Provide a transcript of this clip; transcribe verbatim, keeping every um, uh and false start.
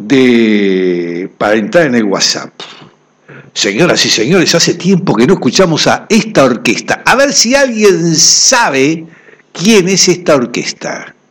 de para entrar en el WhatsApp. Señoras y señores, hace tiempo que no escuchamos a esta orquesta. A ver si alguien sabe quién es esta orquesta.